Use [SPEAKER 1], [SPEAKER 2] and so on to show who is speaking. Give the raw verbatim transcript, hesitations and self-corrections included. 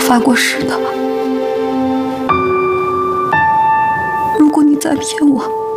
[SPEAKER 1] 发过誓的。如果你再骗我，